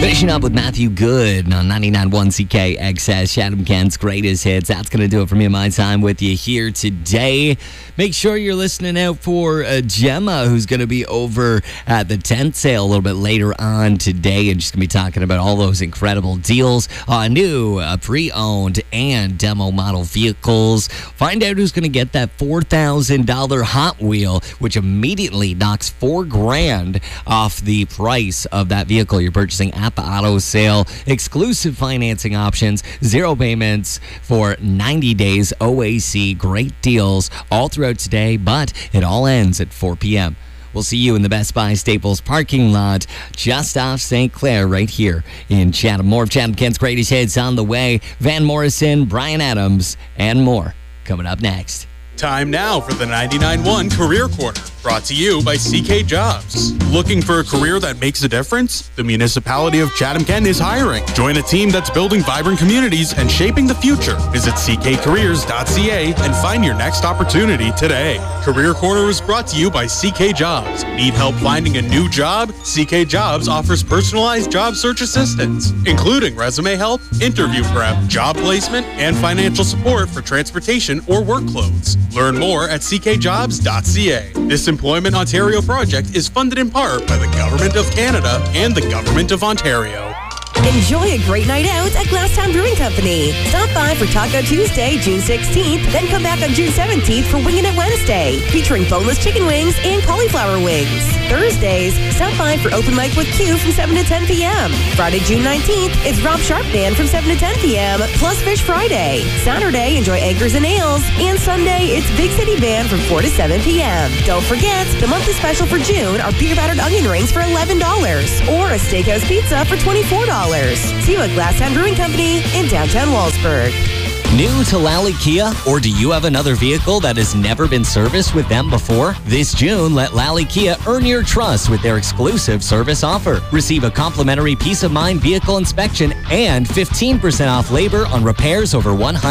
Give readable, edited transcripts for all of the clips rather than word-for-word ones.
Finishing up with Matthew Good on 99.1 CKXS, Chatham Kent's greatest hits. That's going to do it for me and my time with you here today. Make sure you're listening out for Gemma, who's going to be over at the tent sale a little bit later on today, and she's going to be talking about all those incredible deals on new, pre-owned, and demo model vehicles. Find out who's going to get that $4,000 Hot Wheel, which immediately knocks $4,000 off the price of that vehicle you're purchasing at the auto sale. Exclusive financing options, 0 payments for 90 days, OAC. Great deals all throughout today, but it all ends at 4 p.m. We'll see you in the Best Buy Staples parking lot just off St. Clair right here in Chatham. More of Chatham Kent's greatest hits on the way. Van Morrison, Brian Adams, and more coming up next. Time now for the 99.1 Career Corner, brought to you by CK Jobs. Looking for a career that makes a difference? The municipality of Chatham-Kent is hiring. Join a team that's building vibrant communities and shaping the future. Visit ckcareers.ca and find your next opportunity today. Career Corner is brought to you by CK Jobs. Need help finding a new job? CK Jobs offers personalized job search assistance, including resume help, interview prep, job placement, and financial support for transportation or work clothes. Learn more at ckjobs.ca. This Employment Ontario project is funded in part by the Government of Canada and the Government of Ontario. Enjoy a great night out at Glasstown Brewing Company. Stop by for Taco Tuesday, June 16th, then come back on June 17th for Wingin' It Wednesday, featuring boneless chicken wings and cauliflower wings. Thursdays, stop by for Open Mic with Q from 7 to 10 p.m. Friday, June 19th, it's Rob Sharp Band from 7 to 10 p.m., plus Fish Friday. Saturday, enjoy Anchors and Ales, and Sunday, it's Big City Band from 4 to 7 p.m. Don't forget, the monthly special for June are beer battered onion rings for $11, or a steakhouse pizza for $24. See you at Glasstown Brewing Company in downtown Wallsburg. New to Lally Kia, or do you have another vehicle that has never been serviced with them before? This June, let Lally Kia earn your trust with their exclusive service offer. Receive a complimentary Peace of Mind vehicle inspection and 15% off labor on repairs over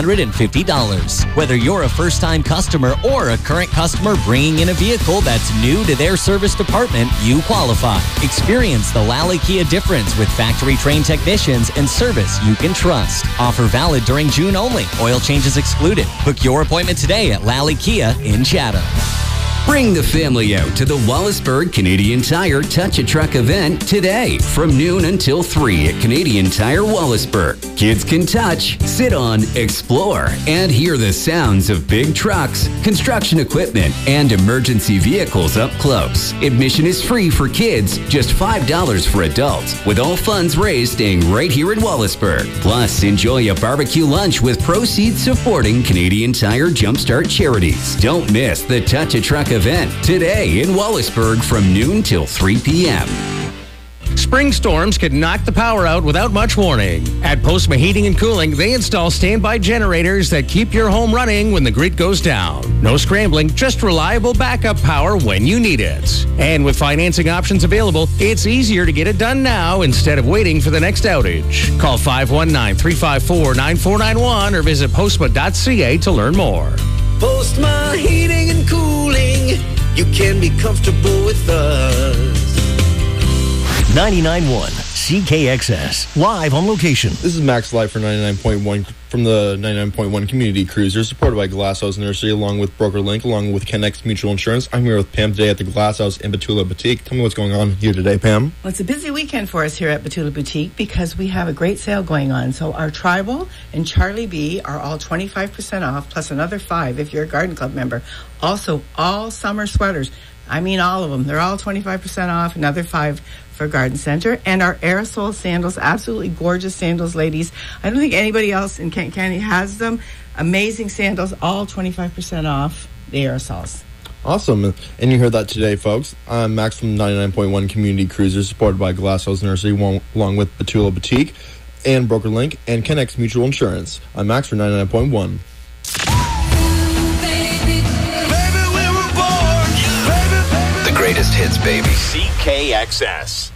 $150. Whether you're a first-time customer or a current customer bringing in a vehicle that's new to their service department, you qualify. Experience the Lally Kia difference with factory-trained technicians and service you can trust. Offer valid during June only. Oil changes excluded. Book your appointment today at Lally Kia in Chatham. Bring the family out to the Wallaceburg Canadian Tire Touch a Truck event today from noon until 3 at Canadian Tire Wallaceburg. Kids can touch, sit on, explore, and hear the sounds of big trucks, construction equipment, and emergency vehicles up close. Admission is free for kids, just $5 for adults, with all funds raised staying right here in Wallaceburg. Plus, enjoy a barbecue lunch with proceeds supporting Canadian Tire Jumpstart charities. Don't miss the Touch a Truck event today in Wallaceburg from noon till 3 p.m. Spring storms could knock the power out without much warning. At Postma Heating and Cooling, they install standby generators that keep your home running when the grid goes down. No scrambling, just reliable backup power when you need it. And with financing options available, it's easier to get it done now instead of waiting for the next outage. Call 519-354-9491 or visit postma.ca to learn more. Postma Heating and Cooling, you can be comfortable with us. 99.1 CKXS, live on location. This is Max Live for 99.1 from the 99.1 Community Cruiser, supported by Glass House Nursery, along with Broker Link, along with Kennex Mutual Insurance. I'm here with Pam today at the Glass House in Batula Boutique. Tell me what's going on here today, Pam. Well, it's a busy weekend for us here at Batula Boutique because we have a great sale going on. So our Tribal and Charlie B are all 25% off, plus another 5 if you're a Garden Club member. Also, all summer sweaters. I mean, all of them. They're all 25% off, another 5 for Garden Center. And our aerosol sandals, absolutely gorgeous sandals, ladies. I don't think anybody else in Kent County has them. Amazing sandals, all 25% off the aerosols. Awesome. And you heard that today, folks. I'm Max from 99.1 Community Cruiser, supported by Glass House Nursery, along with Batula Boutique and Broker Link and Kennex Mutual Insurance. I'm Max for 99.1. The greatest hits, baby. CKXS.